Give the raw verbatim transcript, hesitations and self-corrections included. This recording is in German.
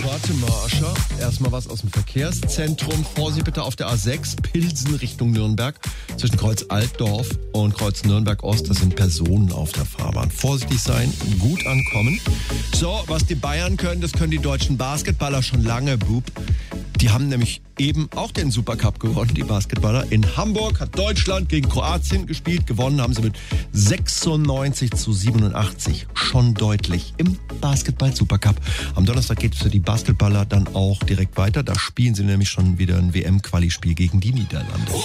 Warte, Marsha. Erstmal was aus dem Verkehrszentrum. Vorsicht bitte auf der A sechs, Pilsen Richtung Nürnberg. Zwischen Kreuz Altdorf und Kreuz Nürnberg-Ost, das sind Personen auf der Fahrbahn. Vorsichtig sein, gut ankommen. So, was die Bayern können, das können die deutschen Basketballer schon lange, Bub. Die haben nämlich eben auch den Supercup gewonnen, die Basketballer. In Hamburg hat Deutschland gegen Kroatien gespielt. Gewonnen haben sie mit sechsundneunzig zu siebenundachtzig. Schon deutlich im Basketball-Supercup. Am Donnerstag geht es für die Basketballer dann auch direkt weiter. Da spielen sie nämlich schon wieder ein W M-Quali-Spiel gegen die Niederlande.